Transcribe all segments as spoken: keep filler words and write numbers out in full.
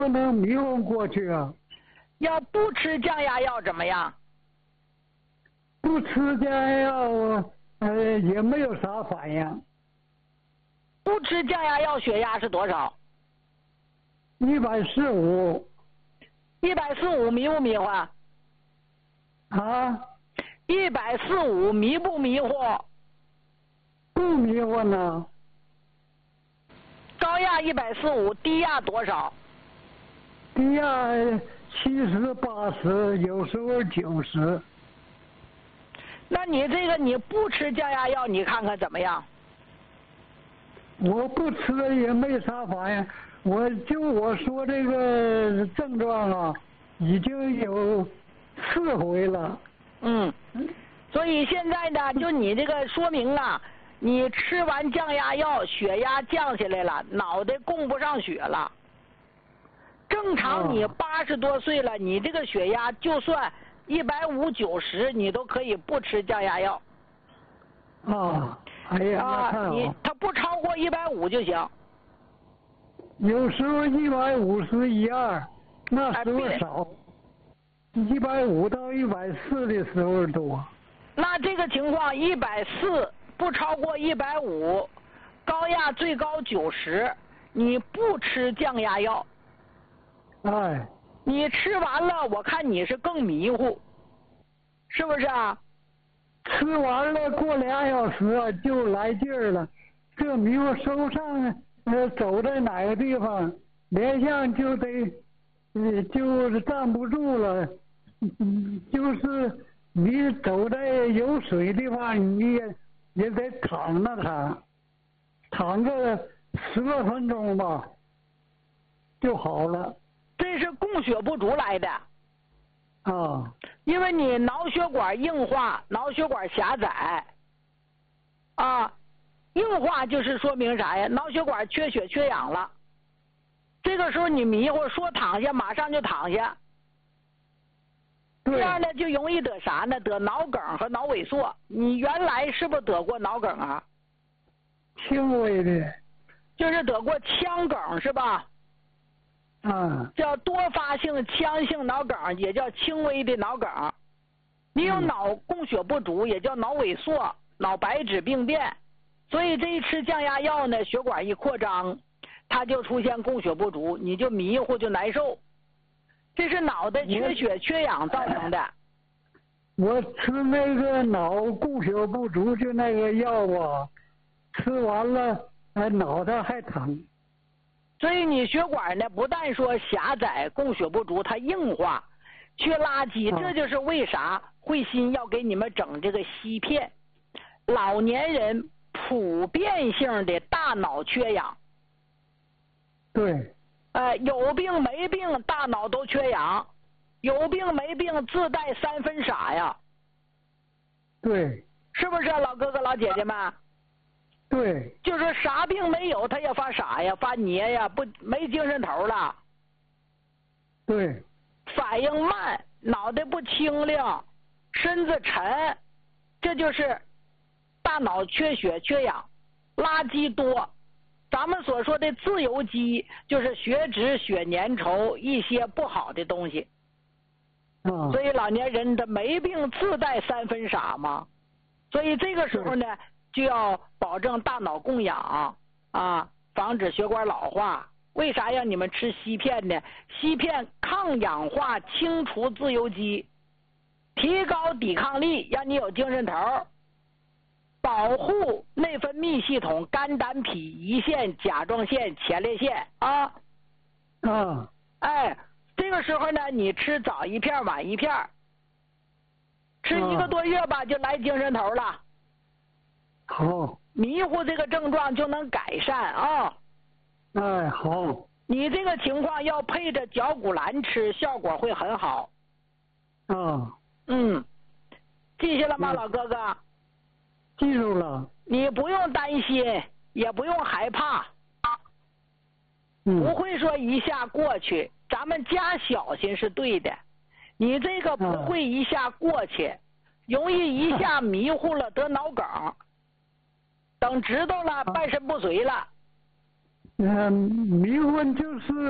不能迷昏过去啊。 要不吃降压药怎么样？ 不吃降压药，呃，也没有啥反应。 不吃降压药，血压是多少？ 一百四五。 一百四五迷不迷糊？ 啊？ 一百四五迷不迷糊？ 不迷糊呢。 高压一百四五，低压多少？ 低压七十、八十，有时候九十。 那你这个你不吃降压药，你看看怎么样？ 我不吃也没啥反应，我就我说这个症状啊，已经有四回了。 嗯，所以现在呢，就你这个说明啊，你吃完降压药，血压降下来了，脑袋供不上血了。正常你八十多岁了，你这个血压就算一百五九十，你都可以不吃降压药。 啊，哎呀， 啊，你它不超过一百五就行。 有时候一百五十一二，那时候少，一百五到一百四的时候多。 那这个情况一百四不超过一百五，高压最高九十，你不吃降压药。 哎， 你吃完了，我看你是更迷糊，是不是啊？ 吃完了过俩小时啊，就来劲儿了，这迷糊手上呃走在哪个地方，连上就得，呃就是站不住了，嗯，就是你走在有水地方，你也也得躺那躺，躺个十来分钟吧，就好了。 这是供血不足来的。 啊， 因为你脑血管硬化，脑血管狭窄，啊，硬化就是说明啥呀？脑血管缺血缺氧了。这个时候你迷糊，说躺下马上就躺下，这样呢就容易得啥呢？得脑梗和脑萎缩。你原来是不是得过脑梗啊？ 轻微的， 就是得过腔梗是吧？ 啊， 叫多发性腔性脑梗，也叫轻微的脑梗。你有脑供血不足，也叫脑萎缩、脑白质病变。所以这一吃降压药呢，血管一扩张，它就出现供血不足，你就迷糊就难受。这是脑袋缺血缺氧造成的。 我吃那个脑供血不足就那个药啊，吃完了，哎，脑袋还疼。 所以你血管呢，不但说狭窄、供血不足，它硬化、缺垃圾，这就是为啥慧心要给你们整这个硒片。老年人普遍性的大脑缺氧。 对。 呃，有病没病，大脑都缺氧；有病没病，自带三分傻呀。 对。 是不是啊，老哥哥老姐姐们？ 对， 就是啥病没有，他也发傻呀，发捏呀，不没精神头了。 对， 反应慢，脑袋不清灵，身子沉，这就是大脑缺血缺氧，垃圾多。咱们所说的自由基就是血脂、血粘稠一些不好的东西。 嗯， 所以老年人他没病自带三分傻嘛，所以这个时候呢。就要保证大脑供氧啊，防止血管老化。为啥让你们吃硒片呢？硒片抗氧化，清除自由基，提高抵抗力，让你有精神头，保护内分泌系统、肝胆脾胰腺、甲状腺、前列腺啊。 啊， 哎，这个时候呢，你吃早一片晚一片，吃一个多月吧，就来精神头了。 好， 迷糊这个症状就能改善啊！ 哎，好， 你这个情况要配着绞股蓝吃，效果会很好。 啊， 嗯，记下了吗，老哥哥？ 记住了。 你不用担心，也不用害怕， 嗯， 不会说一下过去。咱们加小心是对的，你这个不会一下过去，啊、容易一下迷糊了，得脑梗。等知道了，半身不遂了。 嗯、呃，迷昏就是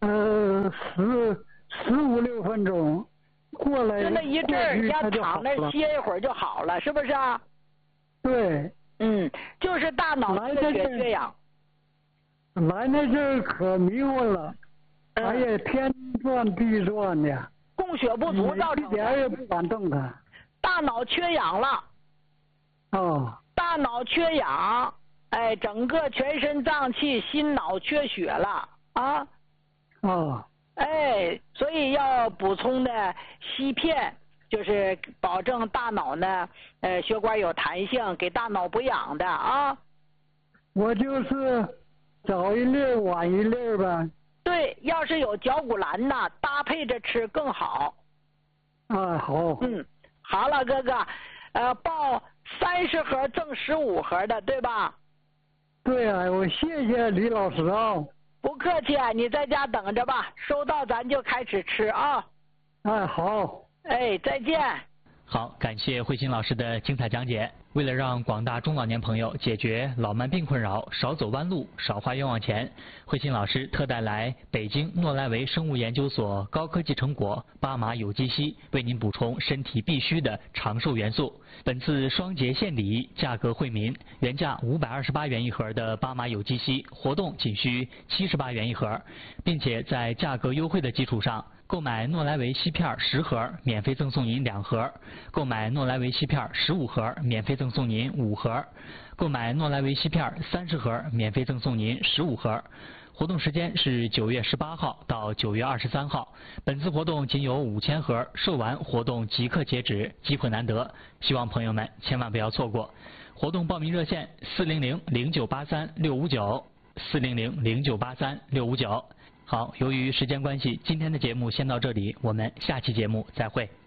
呃，十十五六分钟，过来就那一阵儿，先躺那儿歇一会儿就好了，是不是啊？ 对。 嗯，就是大脑缺血缺氧。 来那阵儿可迷糊了， 嗯、 哎呀，天转地转的。 供血不足造成的。 一点也不敢动弹。 大脑缺氧了。 哦。 大脑缺氧，哎，整个全身脏器、心脑缺血了啊。 哦。 哎，所以要补充的硒片，就是保证大脑呢，呃，血管有弹性，给大脑补氧的啊。 我就是早一粒晚一粒吧。 对，要是有绞股蓝呐，搭配着吃更好。 啊，好。 嗯，好了，哥哥，呃，报三十盒赠十五盒的，对吧？ 对啊，我谢谢李老师啊。 不客气，你在家等着吧，收到咱就开始吃啊。 哎，好。 哎，再见。 好，感谢慧心老师的精彩讲解。为了让广大中老年朋友解决老慢病困扰，少走弯路，少花冤枉钱，慧心老师特带来北京诺莱维生物研究所高科技成果巴马有机硒，为您补充身体必需的长寿元素。本次双节献礼，价格惠民，原价五百二十八元一盒的巴马有机硒，活动仅需七十八元一盒，并且在价格优惠的基础上，购买诺莱维硒片十盒，免费赠送您两盒；购买诺莱维硒片十五盒，免费赠送您五盒；购买诺莱维硒片三十盒，免费赠送您十五盒。活动时间是九月十八号到九月二十三号。本次活动仅有五千盒，售完活动即刻截止，机会难得，希望朋友们千万不要错过。活动报名热线：四零零零九八三六五九，四零零零九八三六五九。好，由于时间关系，今天的节目先到这里，我们下期节目再会。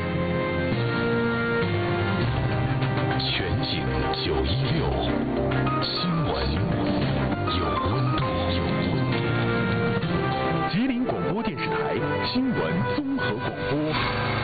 全景九一六，新闻有温度。吉林广播电视台新闻综合广播。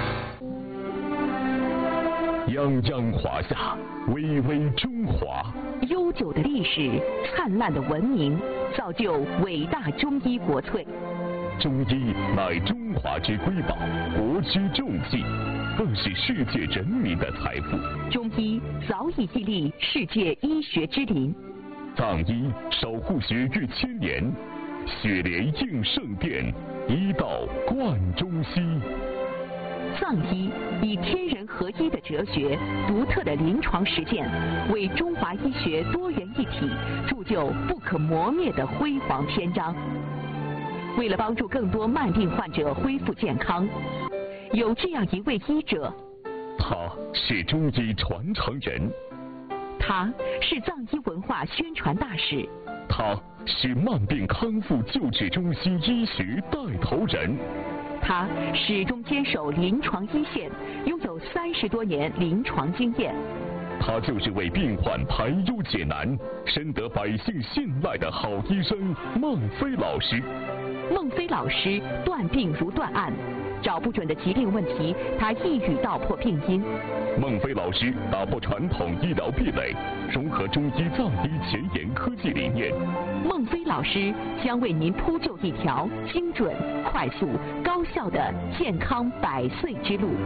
泱泱华夏，巍巍中华。 悠久的历史，灿烂的文明，造就伟大中医国粹。 中医乃中华之瑰宝，国之重器，更是世界人民的财富。 中医早已屹立世界医学之林。 藏医守护学誉千年，血莲应圣殿，医道贯中西。 藏医以天人合一的哲学、独特的临床实践，为中华医学多元一体铸就不可磨灭的辉煌篇章。为了帮助更多慢病患者恢复健康，有这样一位医者， 他是中医传承人， 他是藏医文化宣传大使， 他是慢病康复救治中心医学带头人。 他始终坚守临床一线，拥有三十多年临床经验。 他就是为病患排忧解难、深得百姓信赖的好医生孟非老师。 孟非老师断病如断案，找不准的疾病问题，他一语道破病因。 孟非老师打破传统医疗壁垒，融合中医藏医前沿科技理念。 孟非老师将为您铺就一条精准、快速、高效的健康百岁之路。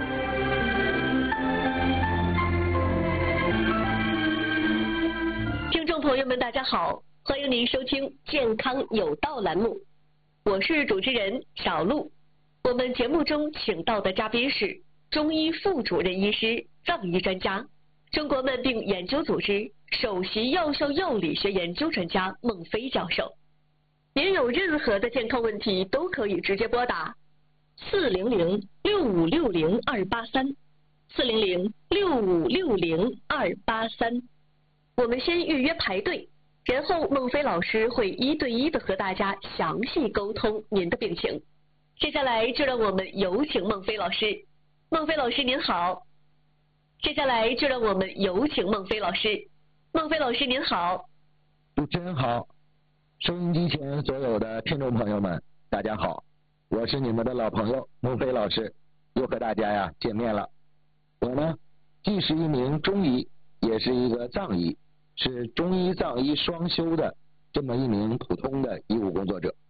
听众朋友们，大家好，欢迎您收听《健康有道》栏目，我是主持人小璐。我们节目中请到的嘉宾是中医副主任医师、藏医专家、中国慢病研究组织首席药效药理学研究专家孟非教授。您有任何的健康问题都可以直接拨打四零零六五六零二八三，四零零六五六零二八三。我们先预约排队，然后孟非老师会一对一的和大家详细沟通您的病情。接下来就让我们有请孟非老师。孟非老师您好。接下来就让我们有请孟非老师。孟非老师您好。 主持人好，收音机前所有的听众朋友们，大家好，我是你们的老朋友孟非老师，又和大家呀见面了。我呢，既是一名中医，也是一个藏医，是中医藏医双修的这么一名普通的医务工作者。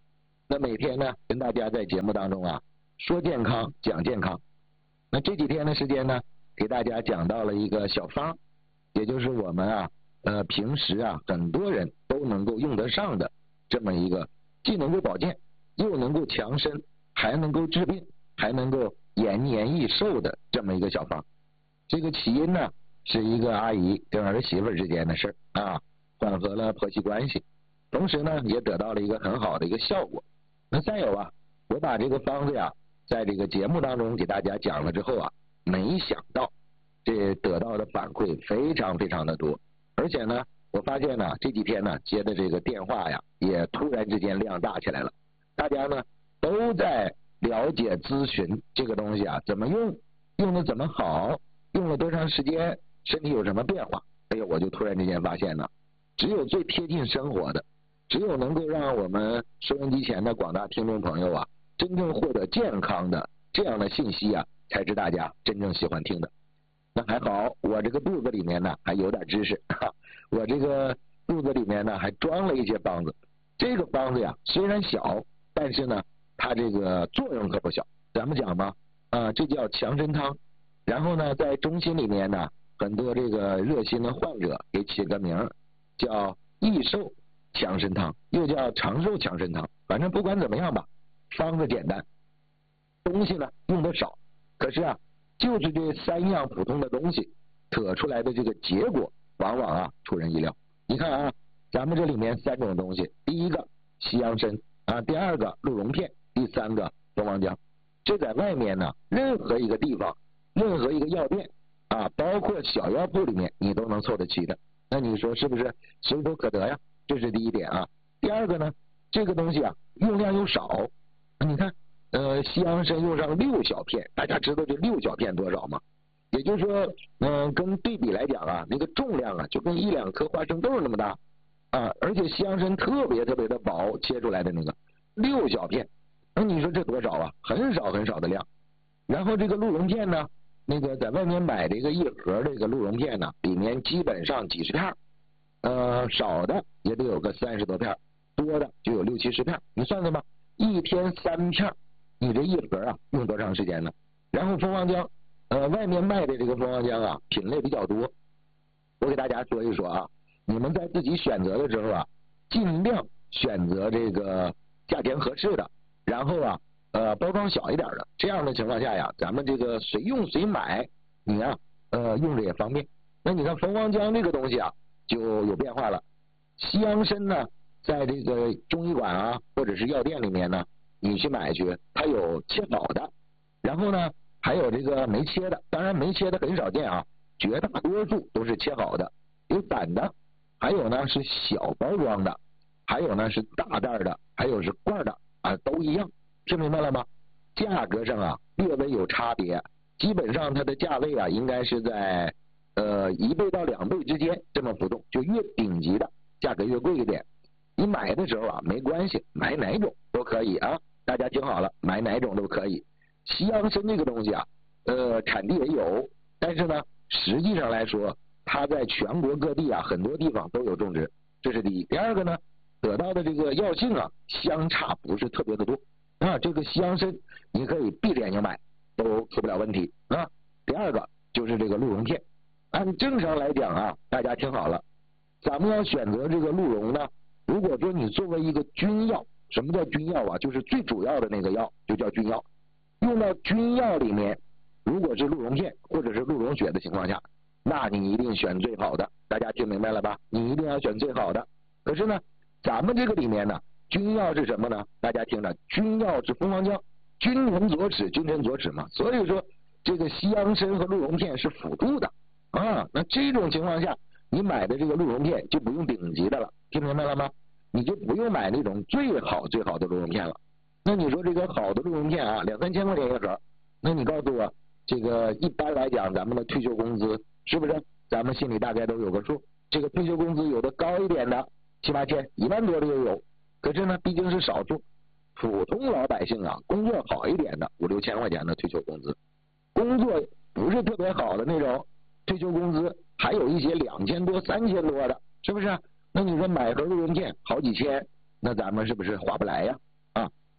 那每天呢跟大家在节目当中啊说健康讲健康。那这几天的时间呢，给大家讲到了一个小方，也就是我们啊呃平时啊很多人都能够用得上的这么一个既能够保健又能够强身还能够治病还能够延年益寿的这么一个小方。这个起因呢是一个阿姨跟儿媳妇之间的事儿啊，缓和了婆媳关系，同时呢也得到了一个很好的一个效果。那再有啊，我把这个方子呀在这个节目当中给大家讲了之后啊，没想到这得到的反馈非常非常的多，而且呢我发现呢这几天呢接的这个电话呀也突然之间量大起来了，大家呢都在了解咨询这个东西啊怎么用，用的怎么好，用了多长时间，身体有什么变化。哎呦，我就突然之间发现呢，只有最贴近生活的，只有能够让我们收音机前的广大听众朋友啊真正获得健康的这样的信息啊，才是大家真正喜欢听的。那还好，我这个肚子里面呢还有点知识，哈，我这个肚子里面呢还装了一些方子。这个方子呀虽然小，但是呢它这个作用可不小。咱们讲嘛，啊，这叫强身汤。然后呢，在中心里面呢，很多这个热心的患者给起个名叫益寿强身汤，又叫长寿强身汤。反正不管怎么样吧，方子简单，东西呢用的少，可是啊，就是这三样普通的东西得出来的这个结果，往往啊出人意料。你看啊，咱们这里面三种东西，第一个西洋参啊，第二个鹿茸片，第三个蜂王浆。这在外面呢，任何一个地方，任何一个药店啊，包括小药铺里面，你都能凑得齐的。那你说是不是随手可得呀？这是第一点啊。第二个呢，这个东西啊用量又少。你看，呃，西洋参用上六小片，大家知道这六小片多少吗？也就是说，嗯、呃，跟对比来讲啊，那个重量啊，就跟一两颗花生豆那么大啊，而且西洋参特别特别的薄，切出来的那个六小片，那你说这多少啊？很少很少的量。然后这个鹿茸片呢，那个在外面买这个一盒这个鹿茸片呢，里面基本上几十片，呃，少的也得有个三十多片，多的就有六七十片。你算算吧，一天三片，你这一盒啊用多长时间呢？然后蜂王浆，呃，外面卖的这个蜂王浆啊，品类比较多。我给大家说一说啊，你们在自己选择的时候啊，尽量选择这个价钱合适的，然后啊，呃，包装小一点的。这样的情况下呀，咱们这个随用随买，你啊，呃，用着也方便。那你看蜂王浆这个东西啊，就有变化了。西洋参呢，在这个中医馆啊，或者是药店里面呢，你去买去，它有切好的，然后呢，还有这个没切的。当然没切的很少见啊，绝大多数都是切好的，有散的，还有呢是小包装的，还有呢是大袋的，还有是罐的啊，都一样，听明白了吗？价格上啊略微有差别，基本上它的价位啊应该是在呃一倍到两倍之间这么浮动，就越顶级的价格越贵一点。你买的时候啊没关系，买哪种都可以啊，大家听好了，买哪种都可以。西洋参这个东西啊，呃产地也有，但是呢实际上来说，它在全国各地啊很多地方都有种植，这是第一。第二个呢，得到的这个药性啊相差不是特别的多啊，这个西洋参你可以闭着眼睛买都出不了问题啊。第二个就是这个鹿茸片，按正常来讲啊，大家听好了，咱们要选择这个鹿茸呢，如果说你作为一个君药，什么叫君药啊？就是最主要的那个药就叫君药，用到君药里面，如果是鹿茸片或者是鹿茸血的情况下，那你一定选最好的，大家听明白了吧？你一定要选最好的。可是呢，咱们这个里面呢，君药是什么呢？大家听着，君药是蜂王浆，君臣佐使，君臣佐使嘛。所以说，这个西洋参和鹿茸片是辅助的啊。那这种情况下，你买的这个鹿茸片就不用顶级的了，听明白了吗？你就不用买那种最好最好的鹿茸片了。那你说这个好的鹿茸片啊，两三千块钱一盒，那你告诉我，这个一般来讲，咱们的退休工资是不是？咱们心里大概都有个数。这个退休工资有的高一点的，七八千、一万多的也有。可是呢，毕竟是少数，普通老百姓啊，工作好一点的，五六千块钱的退休工资，工作不是特别好的那种，退休工资还有一些两千多、三千多的，是不是？那你说买盒鹿茸片好几千，那咱们是不是划不来呀？啊，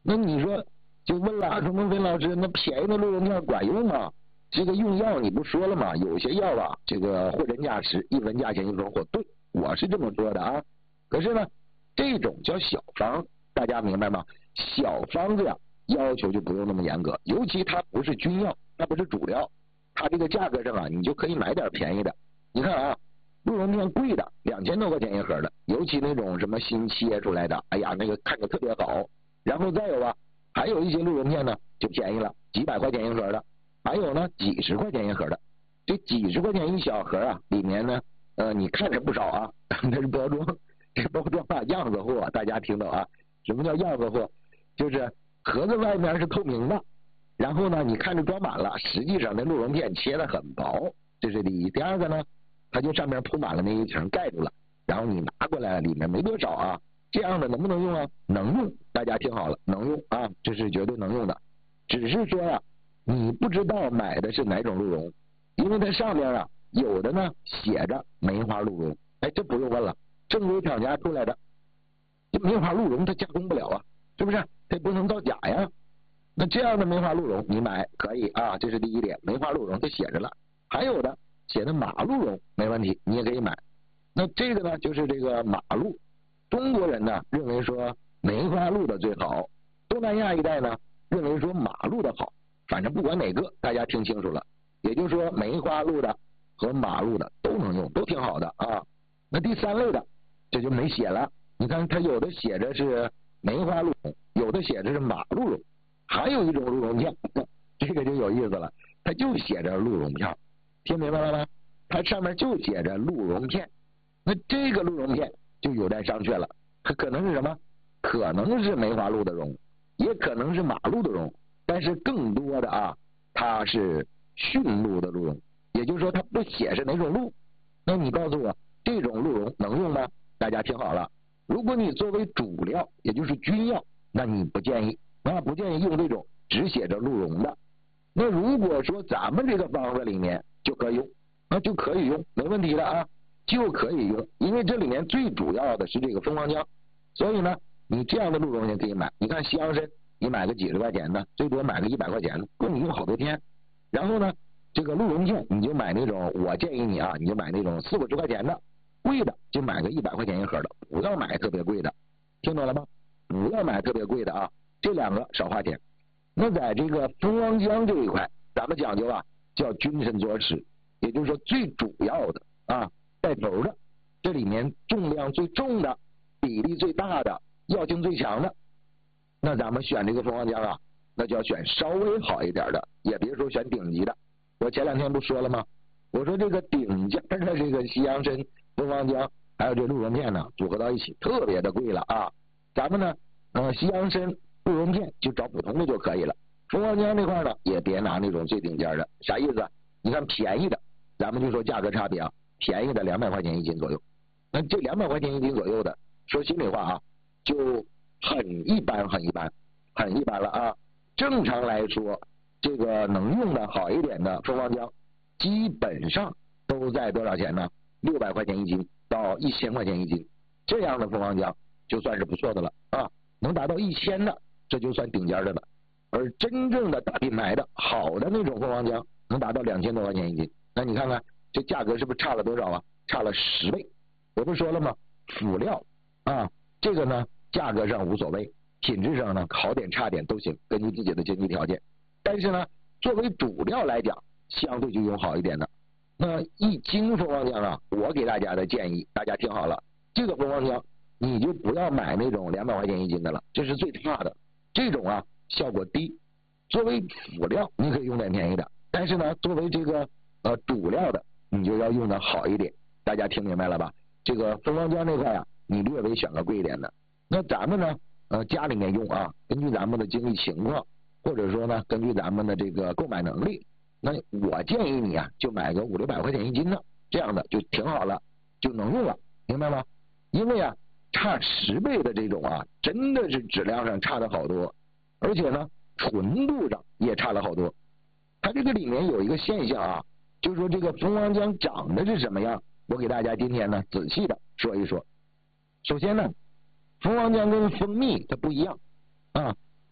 那你说就问了，说孟非老师，那便宜的鹿茸片管用吗？这个用药你不说了吗？有些药啊，这个货真价实，一分价钱一分货。对，我是这么说的啊。可是呢，这种叫小方，大家明白吗？小方子呀，要求就不用那么严格，尤其它不是君药，它不是主料，它这个价格上啊，你就可以买点便宜的。你看啊，鹿茸片贵的两千多块钱一盒的，尤其那种什么新切出来的，哎呀，那个看着特别好。然后再有啊，还有一些鹿茸片呢就便宜了，几百块钱一盒的，还有呢几十块钱一盒的。这几十块钱一小盒啊，里面呢，呃，你看着不少啊，那是包装，这包装啊样子货，大家听懂啊？什么叫样子货？就是盒子外面是透明的，然后呢，你看着装满了，实际上那鹿茸片切的很薄，这是第一。第二个呢，它就上面铺满了那一层盖住了，然后你拿过来里面没多少啊，这样的能不能用啊？能用，大家听好了，能用啊，这是绝对能用的。只是说呀、啊，你不知道买的是哪种鹿茸，因为它上面啊有的呢写着梅花鹿茸，哎，这不用问了，正规厂家出来的，这梅花鹿茸它加工不了啊，是不是？它不能造假呀。那这样的梅花鹿茸你买可以啊，这是第一点，梅花鹿茸它写着了。还有的写的马鹿茸没问题，你也可以买。那这个呢就是这个马鹿，中国人呢认为说梅花鹿的最好，东南亚一带呢认为说马鹿的好，反正不管哪个，大家听清楚了。也就是说梅花鹿的和马鹿的都能用，都挺好的啊。那第三类的这就没写了，你看它有的写着是梅花鹿茸，有的写着是马鹿茸，还有一种鹿茸片，这个就有意思了，它就写着鹿茸片，听明白了吗？它上面就写着鹿茸片，那这个鹿茸片就有待商榷了，它可能是什么？可能是梅花鹿的茸，也可能是马鹿的茸，但是更多的啊，它是驯鹿的鹿茸，也就是说它不写是哪种鹿。那你告诉我，这种鹿茸能用吗？大家听好了，如果你作为主料，也就是君药，那你不建议，那不建议用这种只写着鹿茸的。那如果说咱们这个方子里面就可以用，那就可以用，没问题的啊，就可以用，因为这里面最主要的是这个蜂王浆，所以呢，你这样的鹿茸也可以买。你看西洋参，你买个几十块钱的，最多买个一百块钱的，够你用好多天。然后呢，这个鹿茸片你就买那种，我建议你啊，你就买那种四五十块钱的，贵的就买个一百块钱一盒的，不要买特别贵的，听懂了吗？不要买特别贵的啊，这两个少花钱。那在这个蜂王浆这一块，咱们讲究啊，叫君臣佐使，也就是说最主要的啊，带头的，这里面重量最重的，比例最大的，药性最强的，那咱们选这个蜂王浆啊，那就要选稍微好一点的，也别说选顶级的。我前两天不说了吗？我说这个顶尖的这个西洋参、蜂王浆还有这鹿茸片呢，组合到一起特别的贵了啊。咱们呢，呃，西洋参、鹿茸片就找普通的就可以了。蜂王浆这块呢，也别拿那种最顶尖的，啥意思？你看便宜的，咱们就说价格差别啊，便宜的两百块钱一斤左右。那这两百块钱一斤左右的，说心里话啊，就很一般，很一般，很一般了啊。正常来说，这个能用的好一点的蜂王浆，基本上都在多少钱呢？六百块钱一斤到一千块钱一斤，这样的蜂王浆就算是不错的了啊。能达到一千的，这就算顶尖的了。而真正的大品牌的好的那种蜂王浆，能达到两千多块钱一斤。那你看看这价格是不是差了多少啊？差了十倍。我不说了吗？辅料啊，这个呢价格上无所谓，品质上呢好点差点都行，根据自己的经济条件。但是呢，作为主料来讲，相对就用好一点的。那一斤蜂王浆啊，我给大家的建议，大家听好了，这个蜂王浆你就不要买那种两百块钱一斤的了，这是最差的。这种啊效果低。作为辅料你可以用点便宜的，但是呢，作为这个呃主料的，你就要用的好一点。大家听明白了吧？这个蜂王浆这块啊，你略微选个贵一点的。那咱们呢，呃家里面用啊，根据咱们的经济情况，或者说呢，根据咱们的这个购买能力，那我建议你啊，就买个五六百块钱一斤的，这样的就挺好了，就能用了，明白吗？因为啊，差十倍的这种啊，真的是质量上差的好多，而且呢，纯度上也差了好多。它这个里面有一个现象啊，就是说这个蜂王浆长得是什么样，我给大家今天呢仔细的说一说。首先呢，蜂王浆跟蜂蜜它不一样啊，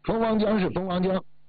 蜂王浆是蜂王浆，